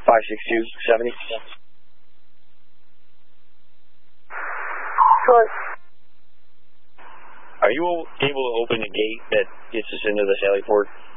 56270. Short. Are you able to open the gate that gets us into the Sally Port?